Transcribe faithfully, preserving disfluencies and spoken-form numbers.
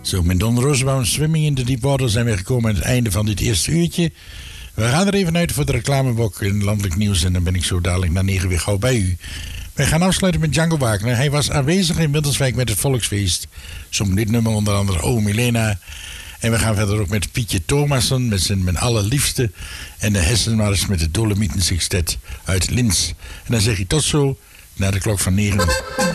Zo, met Don Rosenbaum, Swimming in the Deep Water, zijn we gekomen aan het einde van dit eerste uurtje. We gaan er even uit voor de reclameblok in Landelijk Nieuws en dan ben ik zo dadelijk na negen weer gauw bij u. Wij gaan afsluiten met Django Wagner. Hij was aanwezig in Winterswijk met het Volksfeest. Zong dit nummer onder andere O Milena. En we gaan verder ook met Pietje Thomassen met zijn Mijn Allerliefste. En de Hessenmars met de Dolomieten Sextet uit Linz. En dan zeg ik tot zo, na de klok van negen uur.